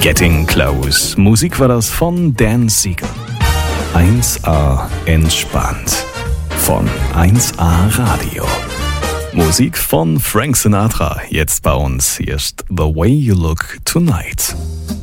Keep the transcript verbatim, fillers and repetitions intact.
Getting Close. Musik war das von Dan Siegel. eins A entspannt. Von eins A Radio. Musik von Frank Sinatra. Jetzt bei uns. Hier ist The Way You Look Tonight.